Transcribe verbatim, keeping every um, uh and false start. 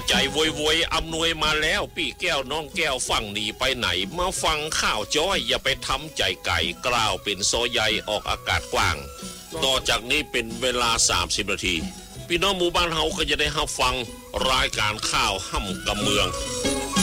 ใจโวยๆอำนวยมาแล้วพี่แก้วน้องแก้วฟังหนีไปไหนมาฟังข่าวจ้อยอย่าไปทำใจไก่กล่าวเป็นโซใหญ่ออกอากาศกว้างต่อจากนี้เป็นเวลาสามสิบนาทีพี่น้องหมู่บ้านเฮาก็จะได้รับฟังรายการข่าวห่ำกับเมือง